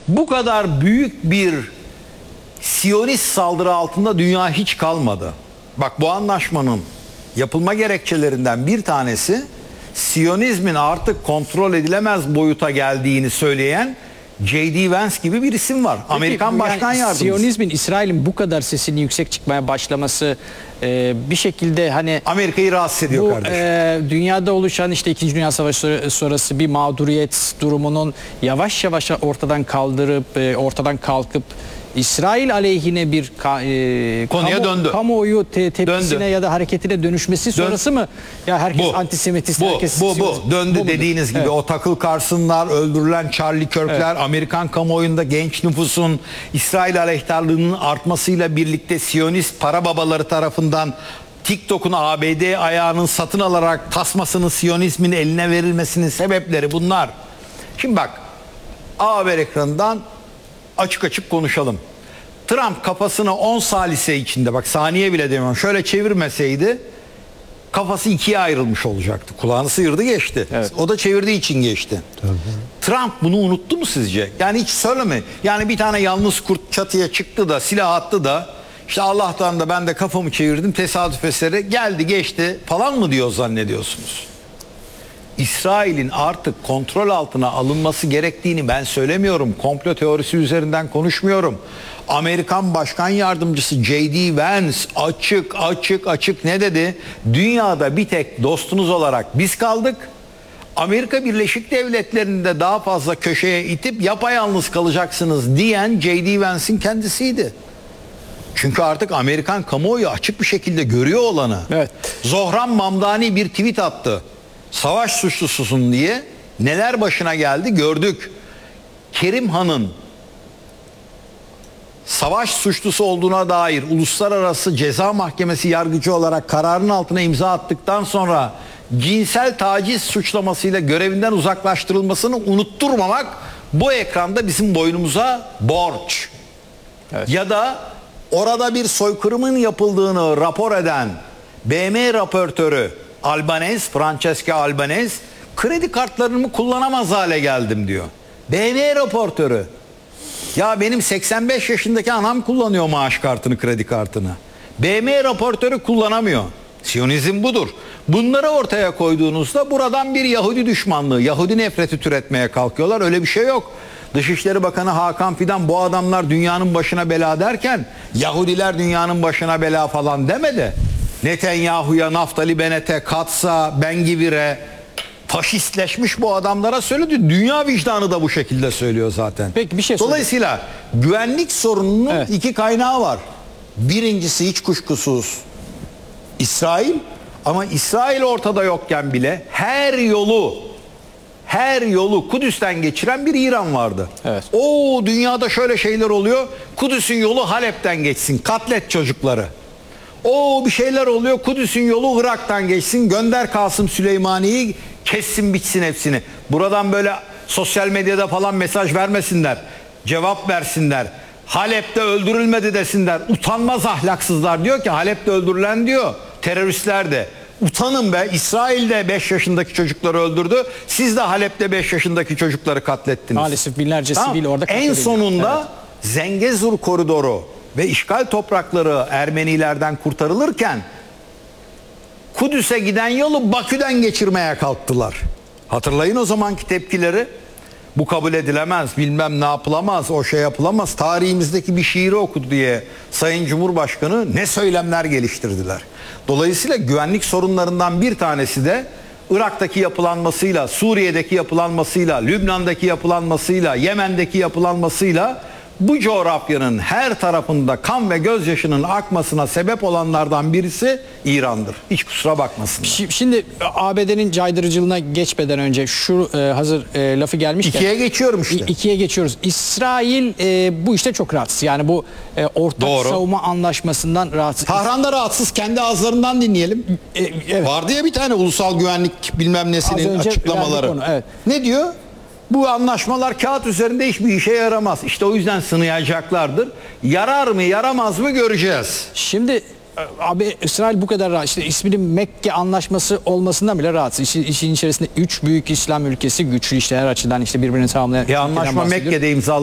Bu kadar büyük bir Siyonist saldırı altında dünya hiç kalmadı. Bak, bu anlaşmanın yapılma gerekçelerinden bir tanesi Siyonizmin artık kontrol edilemez boyuta geldiğini söyleyen J.D. Vance gibi bir isim var. Peki, Amerikan Başkan Yardımcısı. Siyonizmin, İsrail'in bu kadar sesinin yüksek çıkmaya başlaması bir şekilde hani Amerika'yı rahatsız ediyor kardeşim. Dünyada oluşan işte 2. Dünya Savaşı sonrası bir mağduriyet durumunun yavaş yavaş ortadan kalkıp İsrail aleyhine bir konuya döndü. Kamuoyu tepkisine ya da hareketine dönüşmesi sonrası mı? Ya herkes antisemitist, herkes döndü bu dediğiniz gibi. Evet. O Tucker Carlson'lar, öldürülen Charlie Kirk'ler, evet. Amerikan kamuoyunda genç nüfusun İsrail aleyhtarlığının artmasıyla birlikte Siyonist para babaları tarafından TikTok'un ABD ayağının satın alarak tasmasının Siyonizmin eline verilmesinin sebepleri bunlar. Şimdi bak, A Haber ekranından açık açık konuşalım. Trump kafasını 10 salise içinde, bak saniye bile demiyorum, şöyle çevirmeseydi kafası ikiye ayrılmış olacaktı. Kulağını sıyırdı geçti. Evet. O da çevirdiği için geçti. Tabii. Trump bunu unuttu mu sizce? Yani hiç söyleme. Yani bir tane yalnız kurt çatıya çıktı da silah attı da işte Allah'tan da ben de kafamı çevirdim, tesadüf eseri geldi geçti falan mı diyor zannediyorsunuz? İsrail'in artık kontrol altına alınması gerektiğini ben söylemiyorum. Komplo teorisi üzerinden konuşmuyorum. Amerikan Başkan Yardımcısı J.D. Vance açık ne dedi? Dünyada bir tek dostunuz olarak biz kaldık. Amerika Birleşik Devletleri'nde daha fazla köşeye itip yapayalnız kalacaksınız diyen J.D. Vance'in kendisiydi. Çünkü artık Amerikan kamuoyu açık bir şekilde görüyor olanı. Evet. Zohran Mamdani bir tweet attı. Savaş suçlususun diye neler başına geldi gördük. Kerim Han'ın savaş suçlusu olduğuna dair Uluslararası Ceza Mahkemesi yargıcı olarak kararın altına imza attıktan sonra cinsel taciz suçlamasıyla görevinden uzaklaştırılmasını unutturmamak bu ekranda bizim boynumuza borç. Evet. Ya da orada bir soykırımın yapıldığını rapor eden BM raportörü Francesca Albanese, kredi kartlarımı kullanamaz hale geldim diyor. BM raportörü. Ya benim 85 yaşındaki anam kullanıyor maaş kartını, kredi kartını. BM raportörü kullanamıyor. Siyonizm budur. Bunları ortaya koyduğunuzda buradan bir Yahudi düşmanlığı, Yahudi nefreti türetmeye kalkıyorlar. Öyle bir şey yok. Dışişleri Bakanı Hakan Fidan bu adamlar dünyanın başına bela derken Yahudiler dünyanın başına bela falan demedi. Netanyahu'ya, Naftali Bennett'e, Katz'a, Ben-Gvir'e, faşistleşmiş bu adamlara söyledi. Dünya vicdanı da bu şekilde söylüyor zaten. Peki bir şey dolayısıyla güvenlik sorununun iki kaynağı var. Birincisi hiç kuşkusuz İsrail, ama İsrail ortada yokken bile her yolu Kudüs'ten geçiren bir İran vardı. Evet. O dünyada şöyle şeyler oluyor. Kudüs'ün yolu Halep'ten geçsin. Katlet çocukları. Bir şeyler oluyor. Kudüs'ün yolu Irak'tan geçsin. Gönder Kasım Süleymani'yi, kessin bitsin hepsini. Buradan böyle sosyal medyada falan mesaj vermesinler. Cevap versinler. Halep'te öldürülmedi desinler. Utanmaz ahlaksızlar diyor ki Halep'te öldürülen diyor teröristler de. Utanın be, İsrail'de 5 yaşındaki çocukları öldürdü. Siz de Halep'te 5 yaşındaki çocukları katlettiniz. Maalesef binlerce sivil orada katledildi. En sonunda Zengezur koridoru ve işgal toprakları Ermenilerden kurtarılırken Kudüs'e giden yolu Bakü'den geçirmeye kalktılar. Hatırlayın o zamanki tepkileri. Bu kabul edilemez, bilmem ne yapılamaz, o şey yapılamaz. Tarihimizdeki bir şiiri okudu diye Sayın Cumhurbaşkanı ne söylemler geliştirdiler. Dolayısıyla güvenlik sorunlarından bir tanesi de Irak'taki yapılanmasıyla, Suriye'deki yapılanmasıyla, Lübnan'daki yapılanmasıyla, Yemen'deki yapılanmasıyla bu coğrafyanın her tarafında kan ve gözyaşının akmasına sebep olanlardan birisi İran'dır. Hiç kusura bakmasınlar. Şimdi ABD'nin caydırıcılığına geçmeden önce şu hazır lafı gelmişken. İkiye geçiyorum işte. İkiye geçiyoruz. İsrail bu işte çok rahatsız. Yani bu ortak savunma anlaşmasından rahatsız. Tahran'da rahatsız. Kendi ağızlarından dinleyelim. Evet. Vardı ya bir tane ulusal güvenlik bilmem nesinin açıklamaları. Evet. Ne diyor? Bu anlaşmalar kağıt üzerinde hiçbir işe yaramaz. İşte o yüzden sınayacaklardır. Yarar mı yaramaz mı göreceğiz. Şimdi abi İsrail bu kadar rahat. İşte isminin Mekke Anlaşması olmasından bile rahatsız. İşin içerisinde 3 büyük İslam ülkesi güçlü, işte her açıdan işte birbirini tamamlayan. Anlaşma Mekke'de imzalandı.